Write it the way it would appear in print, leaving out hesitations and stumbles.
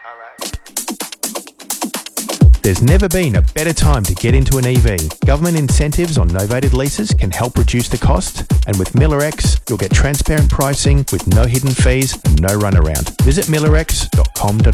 There's never been a better time to get into an EV. Government incentives on novated leases can help reduce the cost, and with MillerX, you'll get transparent pricing with no hidden fees and no runaround. Visit millerx.com.au.